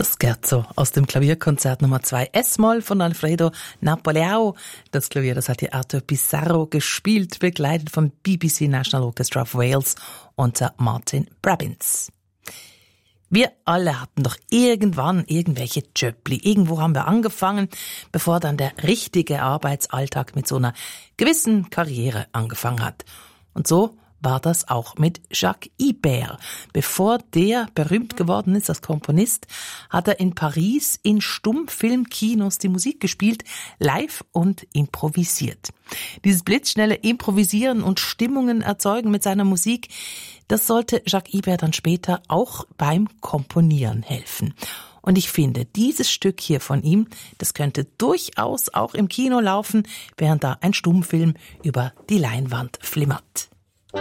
Das Scherzo aus dem Klavierkonzert Nummer 2 S-Moll von Alfredo Napoleão. Das Klavier, das hat hier Arthur Pissarro gespielt, begleitet vom BBC National Orchestra of Wales unter Martin Brabbins. Wir alle hatten doch irgendwann irgendwelche Jöppli. Irgendwo haben wir angefangen, bevor dann der richtige Arbeitsalltag mit so einer gewissen Karriere angefangen hat. Und so war das auch mit Jacques Ibert. Bevor der berühmt geworden ist als Komponist, hat er in Paris in Stummfilmkinos die Musik gespielt, live und improvisiert. Dieses blitzschnelle Improvisieren und Stimmungen erzeugen mit seiner Musik, das sollte Jacques Ibert dann später auch beim Komponieren helfen. Und ich finde, dieses Stück hier von ihm, das könnte durchaus auch im Kino laufen, während da ein Stummfilm über die Leinwand flimmert.